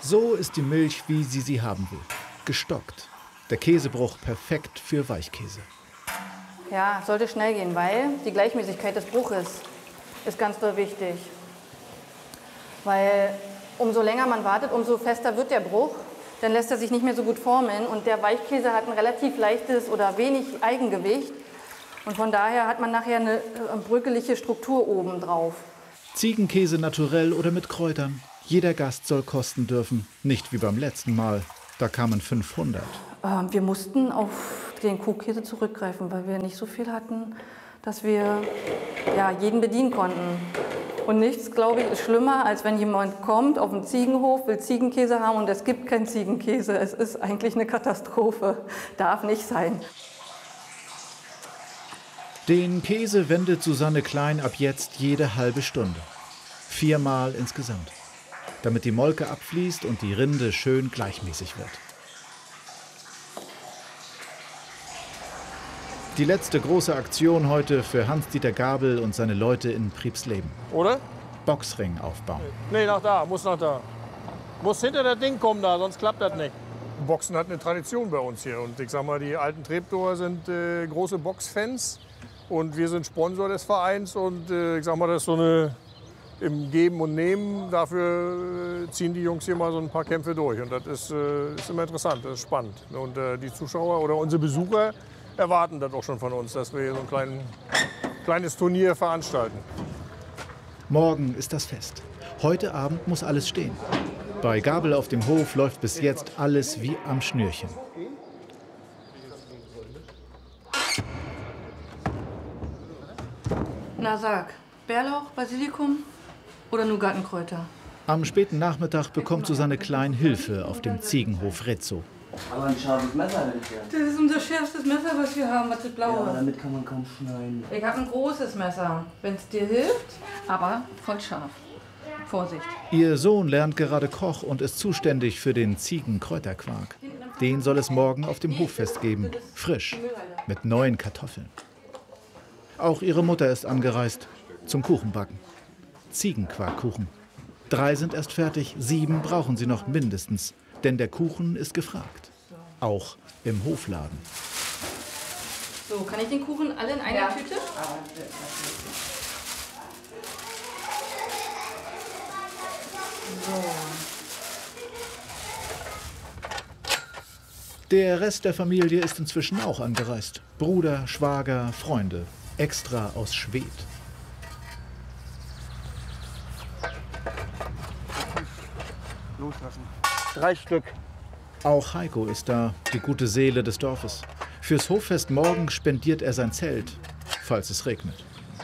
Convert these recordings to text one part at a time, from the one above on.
So ist die Milch, wie sie haben will. Gestockt. Der Käsebruch perfekt für Weichkäse. Ja, sollte schnell gehen, weil die Gleichmäßigkeit des Bruches ist ganz doll wichtig. Weil umso länger man wartet, umso fester wird der Bruch. Dann lässt er sich nicht mehr so gut formen. Und der Weichkäse hat ein relativ leichtes oder wenig Eigengewicht. Und von daher hat man nachher eine bröckelige Struktur oben drauf. Ziegenkäse naturell oder mit Kräutern. Jeder Gast soll kosten dürfen. Nicht wie beim letzten Mal. Da kamen 500. Wir mussten auf den Kuhkäse zurückgreifen, weil wir nicht so viel hatten, dass wir jeden bedienen konnten. Und nichts, glaube ich, ist schlimmer, als wenn jemand kommt auf den Ziegenhof, will Ziegenkäse haben und es gibt keinen Ziegenkäse. Es ist eigentlich eine Katastrophe. Darf nicht sein. Den Käse wendet Susanne Klein ab jetzt jede halbe Stunde. 4-mal insgesamt. Damit die Molke abfließt und die Rinde schön gleichmäßig wird. Die letzte große Aktion heute für Hans-Dieter Gabel und seine Leute in Priebsleben. Oder? Boxring aufbauen. Nee, nach da, muss nach da. Muss hinter das Ding kommen da, sonst klappt das nicht. Boxen hat eine Tradition bei uns hier. Und ich sag mal, die alten Treptower sind große Boxfans. Und wir sind Sponsor des Vereins. Und ich sag mal, das ist so eine im Geben und Nehmen. Dafür ziehen die Jungs hier mal so ein paar Kämpfe durch. Und das ist immer interessant, das ist spannend. Und die Zuschauer oder unsere Besucher erwarten das auch schon von uns, dass wir hier so ein kleines Turnier veranstalten. Morgen ist das Fest. Heute Abend muss alles stehen. Bei Gabel auf dem Hof läuft bis jetzt alles wie am Schnürchen. Na sag, Bärlauch, Basilikum oder nur Gartenkräuter? Am späten Nachmittag bekommt Susanne Klein Hilfe auf dem Ziegenhof Rezzo. Aber ein scharfes Messer hätte ich gern. Das ist unser schärfstes Messer, was wir haben, was das blaue. Ja, aber damit kann man kaum schneiden. Ich habe ein großes Messer, wenn es dir hilft, aber voll scharf. Vorsicht. Ihr Sohn lernt gerade Koch und ist zuständig für den Ziegenkräuterquark. Den soll es morgen auf dem Hoffest geben. Frisch, mit neuen Kartoffeln. Auch ihre Mutter ist angereist zum Kuchenbacken. Ziegenquarkkuchen. 3 sind erst fertig, 7 brauchen sie noch mindestens. Denn der Kuchen ist gefragt. Auch im Hofladen. So, kann ich den Kuchen alle in einer Tüte? So. Der Rest der Familie ist inzwischen auch angereist. Bruder, Schwager, Freunde. Extra aus Schwedt. Loslassen. 3 Stück. Auch Heiko ist da, die gute Seele des Dorfes. Fürs Hoffest morgen spendiert er sein Zelt, falls es regnet.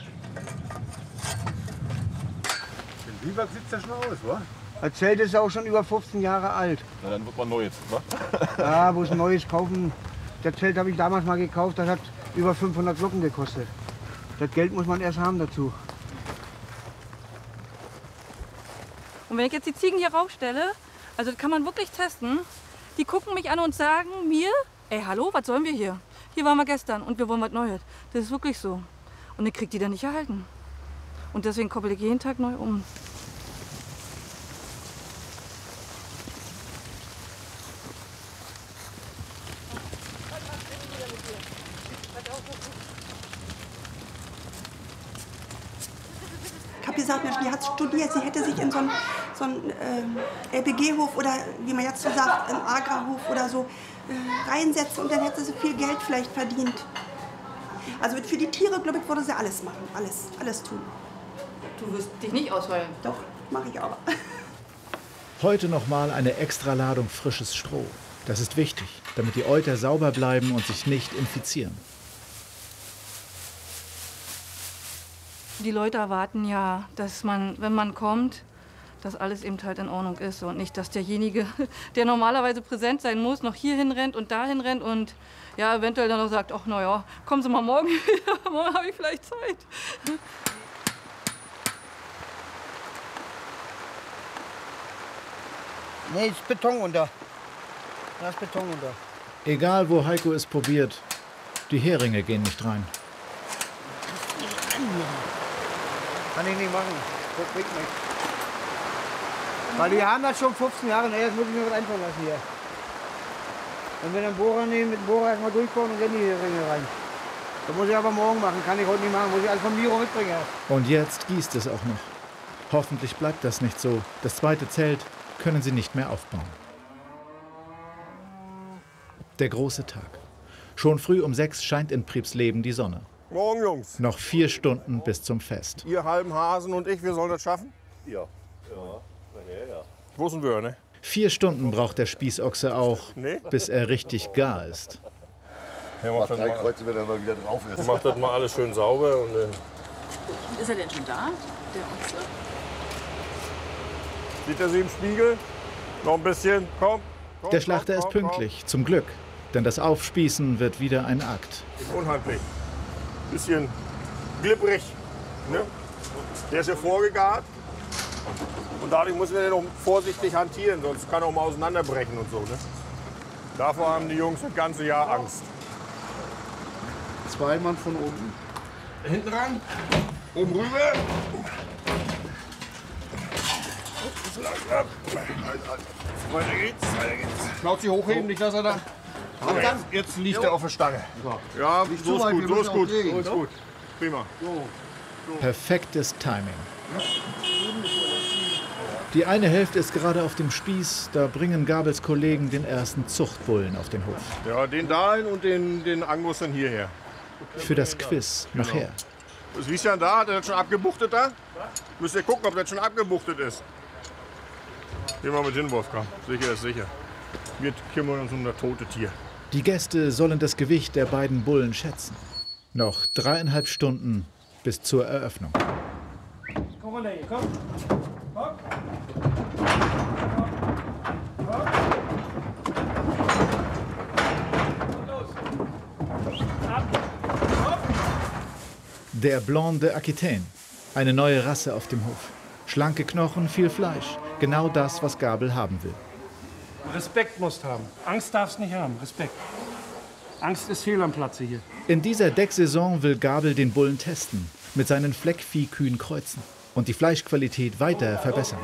Wie weit sieht das schon aus, wa? Das Zelt ist auch schon über 15 Jahre alt. Na, dann wird man neu jetzt, wa? Ja, wo es ein neues kaufen. Das Zelt habe ich damals mal gekauft, das hat über 500 Glocken gekostet. Das Geld muss man erst haben dazu. Und wenn ich jetzt die Ziegen hier raufstelle, also das kann man wirklich testen, die gucken mich an und sagen mir, ey, hallo, was sollen wir hier? Hier waren wir gestern und wir wollen was Neues. Das ist wirklich so. Und ich krieg die dann nicht erhalten. Und deswegen koppel ich jeden Tag neu um. Ich habe gesagt, Mensch, die hat studiert, sie hätte sich in so einen LPG-Hof oder wie man jetzt so sagt, einen Agrarhof oder so reinsetzen und dann hätte sie viel Geld vielleicht verdient. Also für die Tiere, glaube ich, würde sie alles machen, alles tun. Du wirst dich nicht ausheulen. Doch, mache ich aber. Heute noch mal eine Extraladung frisches Stroh. Das ist wichtig, damit die Euter sauber bleiben und sich nicht infizieren. Die Leute erwarten ja, dass man, wenn man kommt, dass alles eben halt in Ordnung ist und nicht, dass derjenige, der normalerweise präsent sein muss, noch hierhin rennt und dahin rennt und ja, eventuell dann noch sagt, ach naja, kommen Sie mal morgen wieder, morgen habe ich vielleicht Zeit. Nee, ist Beton unter. Da ist Beton unter. Egal, wo Heiko es probiert, die Heringe gehen nicht rein. Kann ich nicht machen. Das bringt nichts. Weil die haben das schon 15 Jahre, naja, jetzt muss ich mir was einfallen lassen hier. Wenn wir dann Bohrer nehmen, mit dem Bohrer erstmal durchbauen und dann die Ringe rein. Das muss ich aber morgen machen, kann ich heute nicht machen, muss ich alles vom Miro mitbringen. Und jetzt gießt es auch noch. Hoffentlich bleibt das nicht so. Das zweite Zelt können sie nicht mehr aufbauen. Der große Tag. Schon früh um 6 scheint in Priebsleben die Sonne. Morgen, Jungs. Noch 4 Stunden bis zum Fest. Ihr halben Hasen und ich, wir sollen das schaffen? Ja. Wussten wir, ne? 4 Stunden braucht der Spießochse auch, Nee. bis er richtig gar ist. Ja, macht das 3 mal, Kreuze, wenn er mal wieder drauf ist. macht das mal alles schön sauber. Und, Ist er denn schon da, der Ochse? sieht er sie im Spiegel? Noch ein bisschen. Komm. Der Schlachter ist pünktlich, zum Glück. Denn das Aufspießen wird wieder ein Akt. Unhandlich. Bisschen glibberig. Ne? Der ist ja vorgegart. Und dadurch muss man den noch vorsichtig hantieren, sonst kann er auch mal auseinanderbrechen und so. Ne? Davor haben die Jungs das ganze Jahr Angst. 2 Mann von oben. Hinten ran, oben rüber. Weiter geht's, weiter geht's. Schnauze hochheben, nicht dass er da. Jetzt liegt er auf der Stange. Ja, so ist gut, so ist gut. So ist gut. Prima. Perfektes Timing. Die eine Hälfte ist gerade auf dem Spieß, da bringen Gabels Kollegen den ersten Zuchtbullen auf den Hof. Ja, den dahin und den Angus dann hierher. Für das Quiz nachher. Ist Wiesjan da? Hat er das schon abgebuchtet da? Müsst ihr gucken, ob das schon abgebuchtet ist. Gehen wir mit hin, Wolfgang. Sicher ist sicher. Wir kümmern uns um das tote Tier. Die Gäste sollen das Gewicht der beiden Bullen schätzen. Noch 3,5 Stunden bis zur Eröffnung. Komm runter hier, komm. Komm. Der Blanc de Aquitaine, eine neue Rasse auf dem Hof. Schlanke Knochen, viel Fleisch. Genau das, was Gabel haben will. Respekt musst haben. Angst darfst nicht haben. Respekt. Angst ist fehl am Platze hier. In dieser Decksaison will Gabel den Bullen testen, mit seinen Fleckviehkühen kreuzen und die Fleischqualität weiter verbessern.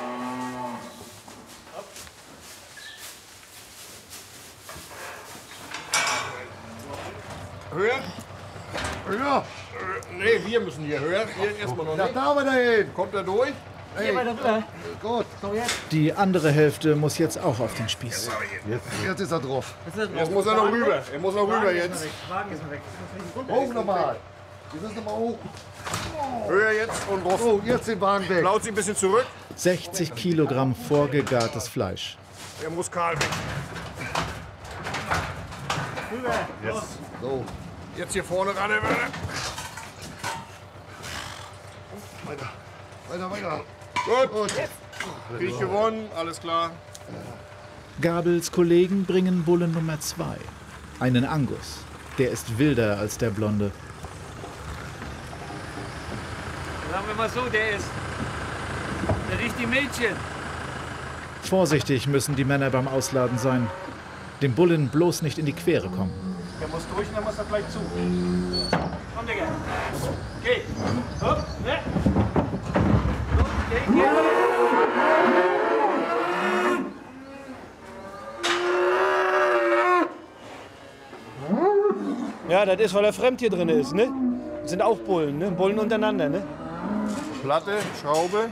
Höher? Höher? Nee, wir müssen hier höher. Hier erstmal noch nicht. Da wir dahin. Kommt er durch? Hey. Gut. Die andere Hälfte muss jetzt auch auf den Spieß. Jetzt ist er drauf. Jetzt muss er noch rüber. Er muss noch rüber jetzt. Hoch nochmal. Wir müssen nochmal hoch. Höher jetzt und drauf. Oh, jetzt den Wagen weg. Laut sie ein bisschen zurück. 60 Kilogramm vorgegartes Fleisch. Er muss kahl weg. Yes. So. Jetzt hier vorne ran. Weiter. Weiter, weiter. Gut. Krieg gewonnen. Alles klar. Gabels Kollegen bringen Bullen Nummer 2. Einen Angus. Der ist wilder als der Blonde. Sagen wir mal so, der riecht die Mädchen. Vorsichtig müssen die Männer beim Ausladen sein. Dem Bullen bloß nicht in die Quere kommen. Der muss durch und dann muss er gleich zu. Komm, Digga. Geh. Hopp, ne? Geh. Ja, das ist, weil er fremd hier drin ist, ne? Das sind auch Bullen, ne? Bullen untereinander, ne? Platte, Schraube.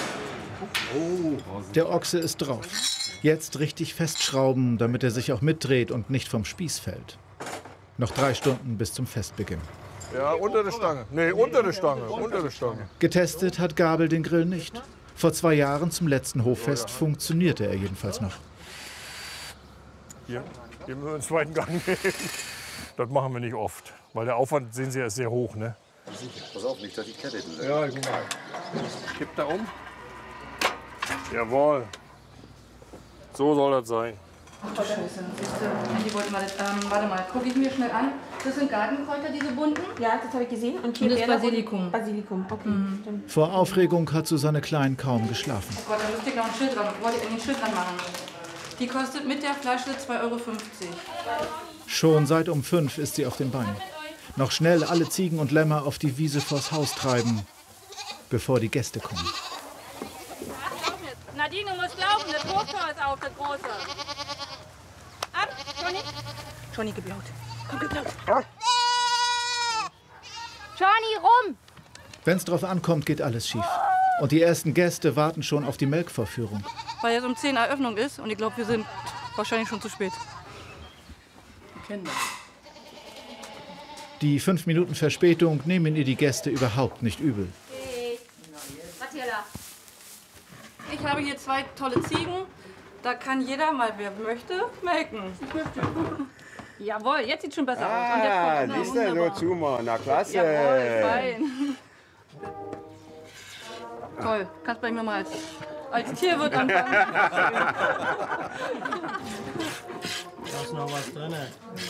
Der Ochse ist drauf. Jetzt richtig festschrauben, damit er sich auch mitdreht und nicht vom Spieß fällt. Noch 3 Stunden bis zum Festbeginn. Ja, unter der Stange. Nee, unter der Stange. Unter der Stange. Getestet hat Gabel den Grill nicht. Vor 2 Jahren zum letzten Hoffest funktionierte er jedenfalls noch. Hier müssen wir einen zweiten Gang nehmen. Das machen wir nicht oft. Weil der Aufwand, sehen Sie, ist sehr hoch. Ne? Pass auf, nicht, dass die Kette du. Ja, guck mal. Kippt da um. Jawohl. So soll das sein. Die wollten warte mal, gucke ich mir schnell an. Das sind Gartenkräuter, diese bunten? Ja, das habe ich gesehen. Und hier Und das wäre Basilikum. Basilikum, okay. Stimmt. Vor Aufregung hat Susanne Klein kaum geschlafen. Oh Gott, da müsste ich noch ein Schild dran. Wollte ich ein Schild dran machen. Die kostet mit der Flasche 2,50 €. Schon seit um 5 ist sie auf den Beinen. Noch schnell alle Ziegen und Lämmer auf die Wiese vors Haus treiben, bevor die Gäste kommen. Nadine, du musst glauben, das Hoftor ist auf, das große. Ab, Johnny. Johnny, gib laut. Komm, gib laut. Johnny, rum! Wenn's drauf ankommt, geht alles schief. Und die ersten Gäste warten schon auf die Melkvorführung. Weil jetzt um 10 Eröffnung ist und ich glaube, wir sind wahrscheinlich schon zu spät. Kinder. Die 5 Minuten Verspätung nehmen ihr die Gäste überhaupt nicht übel. Ich habe hier 2 tolle Ziegen. Da kann jeder mal, wer möchte, melken. Jawohl, jetzt sieht schon besser aus. Und jetzt kommt siehst du, nur zu, Mann. Na klasse. Jawohl, fein. Toll, kannst bei mir mal als Tierwirt anfangen. Da ist noch was drin.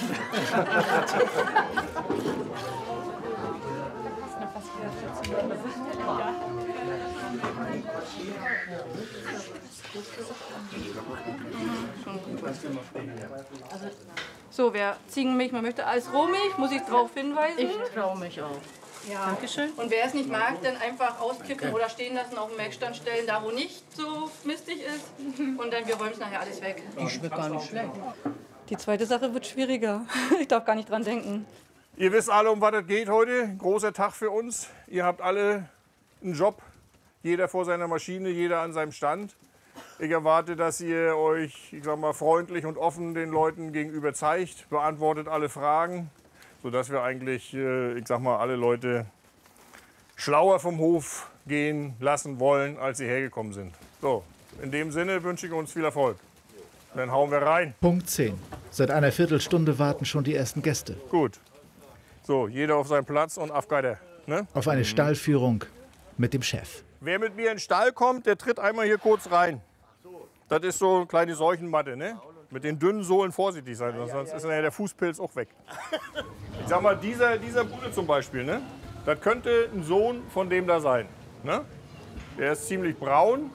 So, wer Ziegenmilch mal möchte, als Rohmilch, muss ich darauf hinweisen. Ich traue mich auch. Ja. Dankeschön. Und wer es nicht mag, dann einfach auskippen oder stehen lassen, auf den Melkstand stellen, da wo nicht so mistig ist. Und dann wir räumen es nachher alles weg. Die schmeckt gar nicht schlecht. Die zweite Sache wird schwieriger. Ich darf gar nicht dran denken. Ihr wisst alle, um was es geht heute. Großer Tag für uns. Ihr habt alle einen Job. Jeder vor seiner Maschine, jeder an seinem Stand. Ich erwarte, dass ihr euch, ich sag mal, freundlich und offen den Leuten gegenüber zeigt, beantwortet alle Fragen, sodass wir eigentlich, ich sag mal, alle Leute schlauer vom Hof gehen lassen wollen, als sie hergekommen sind. So, in dem Sinne wünsche ich uns viel Erfolg. Dann hauen wir rein. Punkt 10. Seit einer Viertelstunde warten schon die ersten Gäste. Gut. So, jeder auf seinen Platz und Afgeider. Ne? Auf eine Stallführung mit dem Chef. Wer mit mir in den Stall kommt, der tritt einmal hier kurz rein. Das ist so eine kleine Seuchenmatte, ne? Mit den dünnen Sohlen vorsichtig sein, sonst ist nachher der Fußpilz auch weg. Ich sag mal, dieser Bulle zum Beispiel, ne? Das könnte ein Sohn von dem da sein. Ne? Der ist ziemlich braun.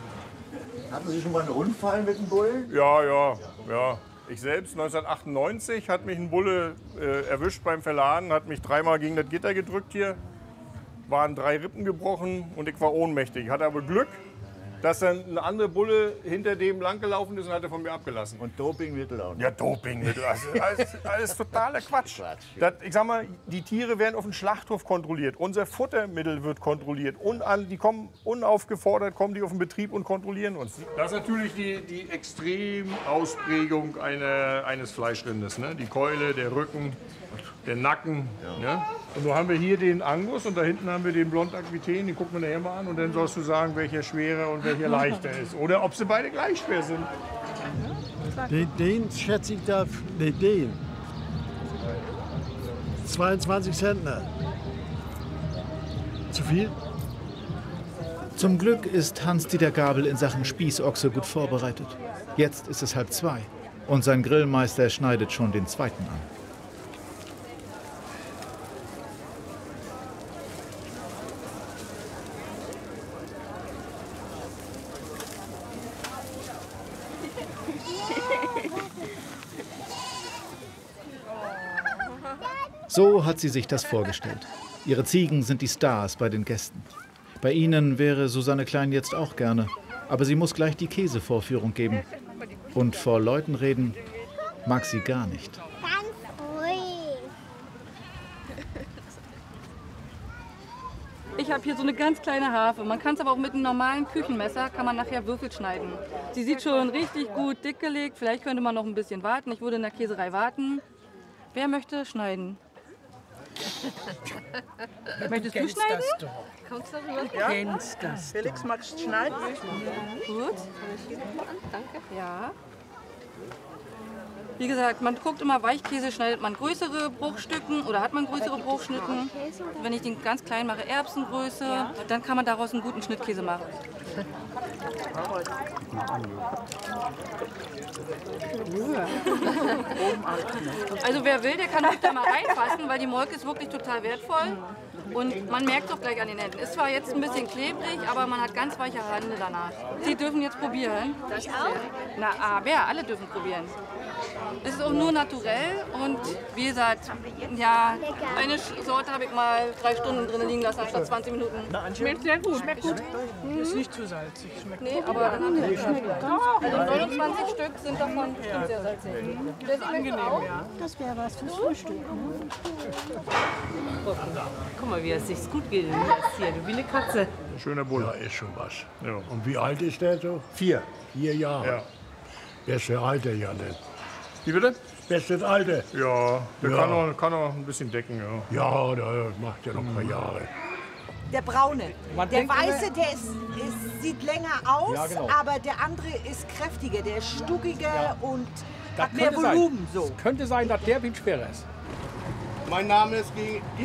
Hatten Sie schon mal einen Unfall mit dem Bullen? Ja. Ich selbst, 1998, hat mich ein Bulle erwischt beim Verladen, hat mich 3-mal gegen das Gitter gedrückt hier. Waren 3 Rippen gebrochen und ich war ohnmächtig. Ich hatte aber Glück, dass dann ein anderer Bulle hinter dem langgelaufen ist und hat er von mir abgelassen. Und Dopingmittel auch. Ja, Dopingmittel. Also, alles totaler Quatsch. Das, ich sag mal, die Tiere werden auf dem Schlachthof kontrolliert. Unser Futtermittel wird kontrolliert. Die kommen unaufgefordert, kommen die auf den Betrieb und kontrollieren uns. Das ist natürlich die Extremausprägung eines Fleischrindes. Ne? Die Keule, der Rücken, der Nacken. Ja. Ne? Und so haben wir hier den Angus und da hinten haben wir den Blond Aquitaine. Den gucken wir nachher mal an und dann sollst du sagen, welcher schwerer und welcher leichter ist. Oder ob sie beide gleich schwer sind. Den schätze ich da, den 22 Zentner. Zu viel? Zum Glück ist Hans-Dieter Gabel in Sachen Spießochse gut vorbereitet. Jetzt ist es 1:30 und sein Grillmeister schneidet schon den zweiten an. So hat sie sich das vorgestellt. Ihre Ziegen sind die Stars bei den Gästen. Bei ihnen wäre Susanne Klein jetzt auch gerne. Aber sie muss gleich die Käsevorführung geben. Und vor Leuten reden mag sie gar nicht. Ganz ruhig. Ich habe hier so eine ganz kleine Harfe. Man kann es aber auch mit einem normalen Küchenmesser, kann man nachher Würfel schneiden. Sie sieht schon richtig gut dick gelegt. Vielleicht könnte man noch ein bisschen warten. Ich würde in der Käserei warten. Wer möchte schneiden? Möchtest du schneiden? Kommst du rüber? Ja. Felix, magst du schneiden? Gut. Danke. Ja. Wie gesagt, man guckt immer, Weichkäse schneidet man größere Bruchstücken oder hat man größere Bruchschnitten. Wenn ich den ganz klein mache, Erbsengröße, dann kann man daraus einen guten Schnittkäse machen. Also wer will, der kann ruhig da mal reinfassen, weil die Molke ist wirklich total wertvoll. Und man merkt es auch gleich an den Händen. Ist zwar jetzt ein bisschen klebrig, aber man hat ganz weiche Hände danach. Sie dürfen jetzt probieren. Ich auch? Na, aber alle dürfen probieren. Es ist auch nur naturell und wie gesagt, ja, eine Sorte habe ich mal 3 Stunden drin liegen lassen, statt 20 Minuten. Schmeckt sehr gut. Schmeckt gut. Ist nicht zu salzig. Schmeckt Nee, aber dann haben sie geschmeckt. Also 29 Stück sind davon bestimmt sehr salzig. Das ist angenehm, ja. Das wäre was fürs Frühstück. Guck mal, wie es sich gut geht. Hier, du wie eine Katze. Schöner Bulle. Ja, ist schon was. Ja. Und wie alt ist der so? 4. 4 Jahre. Ja. Beste Alter, ja nicht. Wie bitte? Bestes Alter. Ja, der Ja. kann noch ein bisschen decken. Ja. Ja, das macht ja noch ein paar Jahre. Der braune. Man Der denkt weiße, der sieht länger aus, Ja, genau. aber der andere ist kräftiger, der ist stuckiger und Das hat mehr könnte sein. Volumen. So. Es könnte sein, dass der Wind schwerer ist. Mein Name ist Georg